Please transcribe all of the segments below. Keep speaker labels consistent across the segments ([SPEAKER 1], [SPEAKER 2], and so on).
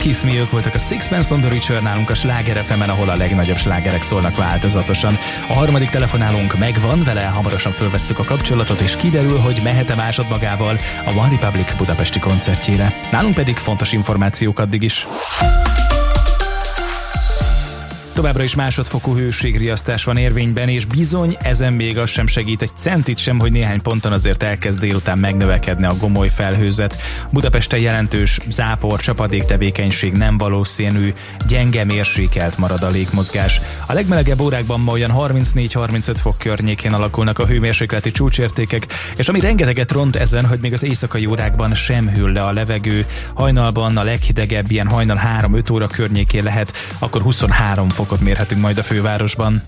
[SPEAKER 1] Kiss Me, ők voltak a Sixpence None the Richer nálunk a Sláger FM-en, ahol a legnagyobb slágerek szólnak változatosan. A harmadik telefonálónk megvan, vele hamarosan fölvesszük a kapcsolatot, és kiderül, hogy mehet-e másodmagával a One Republic budapesti koncertjére. Nálunk pedig fontos információk addig is. Továbbra is másodfokú hőségriasztás van érvényben, és bizony ezen még az sem segít egy centit sem, hogy néhány ponton azért elkezd délután megnövekedni a gomoly felhőzet. Budapesten jelentős zápor, csapadéktevékenység nem valószínű, gyenge mérsékelt marad a légmozgás. A legmelegebb órákban ma olyan 34-35 fok környékén alakulnak a hőmérsékleti csúcsértékek, és ami rengeteget ront ezen, hogy még az éjszakai órákban sem hűl le a levegő. Hajnalban a leghidegebb ilyen hajnal 3-5 óra környékén lehet, akkor 23 fokot mérhetünk majd a fővárosban.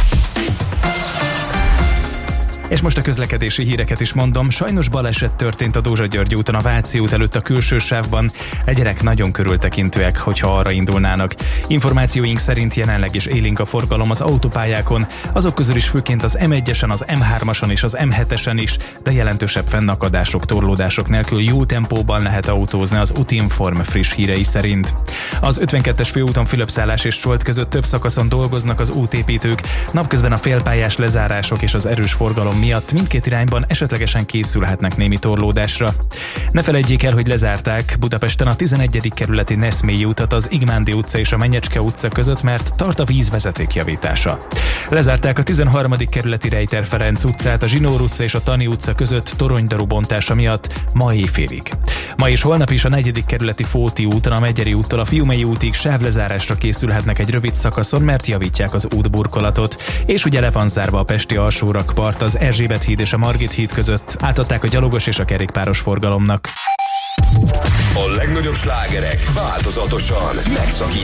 [SPEAKER 1] És most a közlekedési híreket is mondom. Sajnos baleset történt a Dózsa-György úton, a Váci út előtt a külső sávban. Legyenek nagyon körültekintőek, hogyha arra indulnának. Információink szerint jelenleg is élénk a forgalom az autópályákon, azok közül is főként az M1-esen, az M3-ason és az M7-esen is, de jelentősebb fennakadások, torlódások nélkül jó tempóban lehet autózni az Utinform friss hírei szerint. Az 52-es főúton Fülöpszállás és Csolt között több szakaszon dolgoznak az útépítők, napközben a félpályás lezárások és az erős forgalom miatt mindkét irányban esetlegesen készülhetnek némi torlódásra. Ne felejtjék el, hogy lezárták Budapesten a 11. kerületi Neszmélyi utat az Igmándi utca és a Menyecske utca között, mert tart a vízvezeték javítása. Lezárták a 13. kerületi Rejter Ferenc utcát, a Zsinór utca és a Tani utca között toronydaru bontása miatt ma éjfélig. Ma és holnap is a 4. kerületi Fóti úton, a Megyeri úttól a Fiumei útig sávlezárásra készülhetnek egy rövid szakaszon, mert javítják az útburkolatot. És ugye le van zárva a pesti alsórakpart az Erzsébet híd és a Margit híd között, átadták a gyalogos és a kerékpáros forgalomnak.
[SPEAKER 2] A legnagyobb slágerek változatosan megszakítják